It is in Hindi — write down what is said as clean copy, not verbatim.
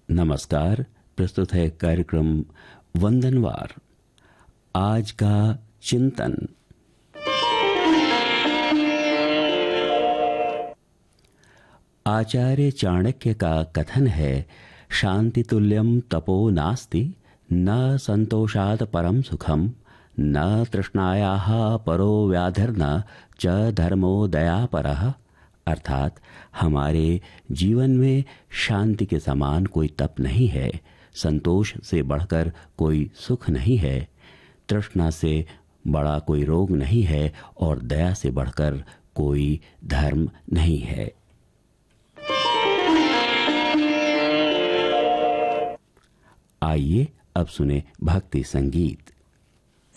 नमस्कार। प्रस्तुत है कार्यक्रम वंदनवार। आज का चिंतन। आचार्य चाणक्य का कथन है, शांति तुल्यम तपो नास्ति, न संतोषात् परम सुखम, न तृष्णायाः परो व्याधिर्न च धर्मो दयापरः। अर्थात हमारे जीवन में शांति के समान कोई तप नहीं है, संतोष से बढ़कर कोई सुख नहीं है, तृष्णा से बड़ा कोई रोग नहीं है और दया से बढ़कर कोई धर्म नहीं है। आइए अब सुने भक्ति संगीत।